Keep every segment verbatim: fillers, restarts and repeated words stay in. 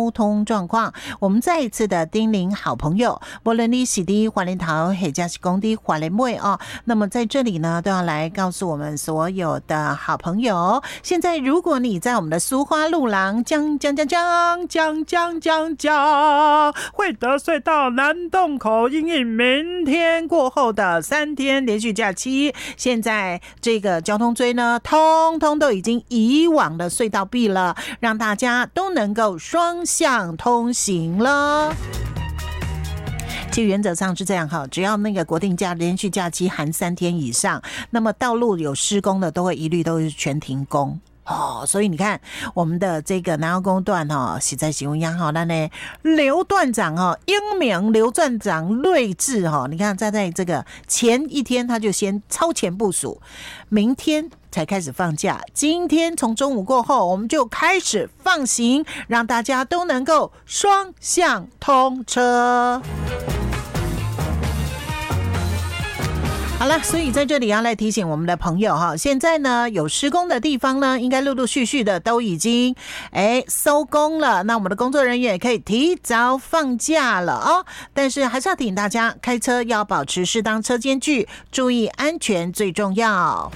交通状况。我们再一次的叮咛好朋友，无论你是的花莲桃或者是讲的花莲尾哦，那么在这里呢都要来告诉我们所有的好朋友，现在如果你在我们的苏花路廊江江江江江江江江惠德隧道南洞口，因应明天过后的三天连续假期，现在这个交通锥呢通通都已经移往了隧道壁了，让大家都能够双向通行了。其实原则上是这样哈，只要那个国定假连续假期含三天以上，那么道路有施工的都会一律都是全停工。哦，所以你看我们的这个南澳公段哈，实在形容一样哈，那呢刘段长哈，英明刘段长睿智哈，你看在在这个前一天他就先超前部署，明天才开始放假，今天从中午过后我们就开始放行，让大家都能够双向通车。好了，所以在这里要来提醒我们的朋友哈，现在呢有施工的地方呢，应该陆陆续续的都已经哎收工了，那我们的工作人员也可以提早放假了哦。但是还是要提醒大家，开车要保持适当车间距，注意安全最重要。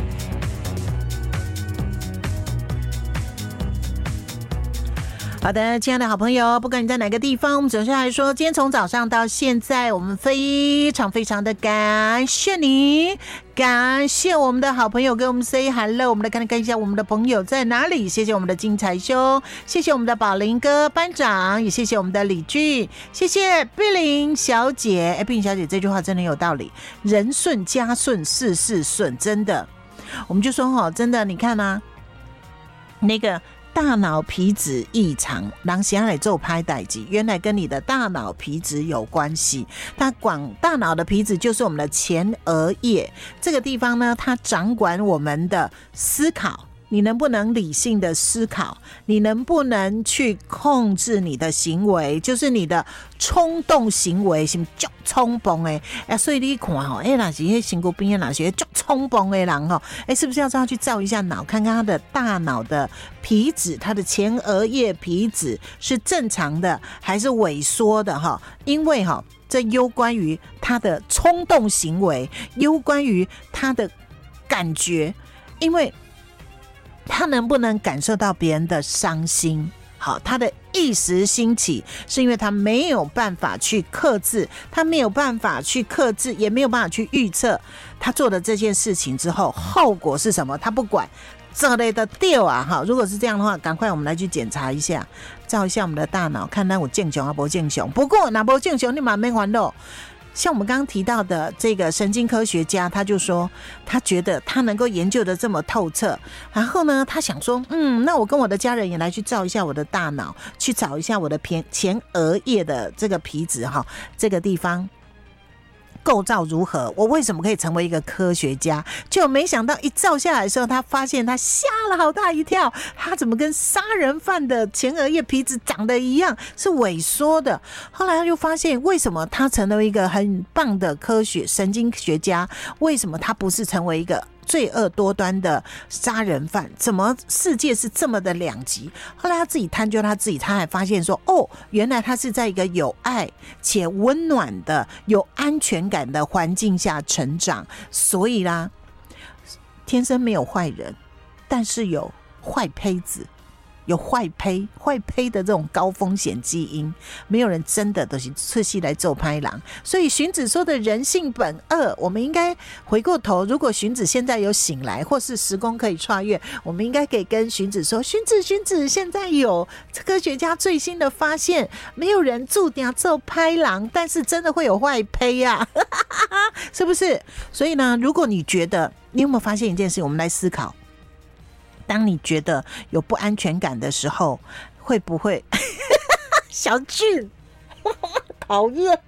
好的，亲爱的好朋友，不管你在哪个地方，我们总是来说，今天从早上到现在，我们非常非常的感谢你，感谢我们的好朋友跟我们 say hello， 我们来看看一下我们的朋友在哪里。谢谢我们的金财兄，谢谢我们的宝林哥班长，也谢谢我们的李俊，谢谢碧玲小姐。哎，碧玲小姐这句话真的有道理，人顺家顺事事顺，真的。我们就说哈，真的，你看啊，那个。大脑皮质异常，人想来做拍代志，原来跟你的大脑皮质有关系。它管大脑的皮质就是我们的前额叶，这个地方呢，它掌管我们的思考。你能不能理性的思考？你能不能去控制你的行为？就是你的冲动行为，是不是很冲动的？哎，所以你看哦，哎，那些身躯边的那些很冲动的人哦，哎，是不是要这样去照一下脑，看看他的大脑的皮质，他的前额叶皮质是正常的还是萎缩的哈？因为哈，这攸关于他的冲动行为，攸关于他的感觉，因为。他能不能感受到别人的伤心？好，他的一时兴起是因为他没有办法去克制，他没有办法去克制，也没有办法去预测他做的这件事情之后后果是什么，他不管，这类的掉啊！哈，如果是这样的话，赶快我们来去检查一下，照一下我们的大脑，看那有正常啊不正常。不过那不正常，你嘛免烦恼。像我们刚刚提到的这个神经科学家，他就说他觉得他能够研究的这么透彻，然后呢他想说嗯那我跟我的家人也来去照一下我的大脑，去找一下我的前额叶的这个皮质哈，这个地方构造如何，我为什么可以成为一个科学家？就没想到一照下来的时候，他发现他吓了好大一跳，他怎么跟杀人犯的前额叶皮质长得一样，是萎缩的。后来他就发现，为什么他成了一个很棒的科学神经学家，为什么他不是成为一个罪恶多端的杀人犯？怎么世界是这么的两极？后来他自己探究他自己，他还发现说，哦，原来他是在一个有爱且温暖的、有安全感的环境下成长，所以啦，天生没有坏人，但是有坏胚子。有坏胚坏胚的这种高风险基因，没有人真的都是出戏来做拍狼。所以荀子说的人性本恶，我们应该回过头，如果荀子现在有醒来，或是时空可以穿越，我们应该可以跟荀子说，荀子荀子现在有科学家最新的发现，没有人注定做拍狼，但是真的会有坏胚啊是不是？所以呢，如果你觉得，你有没有发现一件事，我们来思考，当你觉得有不安全感的时候，会不会小俊讨厌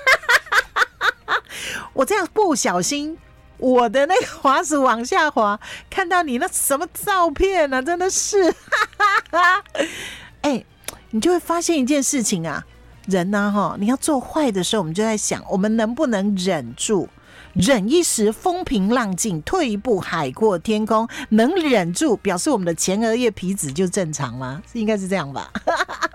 我这样不小心我的那个滑鼠往下滑，看到你那什么照片啊，真的是哎，你就会发现一件事情啊，人啊，你要做坏的时候，我们就在想，我们能不能忍住，忍一时风平浪静，退一步海阔天空。能忍住，表示我们的前额叶皮质就正常吗？应该是这样吧